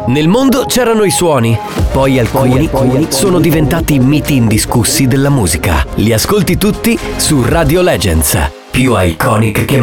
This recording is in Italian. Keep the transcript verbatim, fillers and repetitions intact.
Nel mondo c'erano i suoni, poi alcuni, poi alcuni sono diventati miti indiscussi della musica. Li ascolti tutti su Radio Legends, più iconic che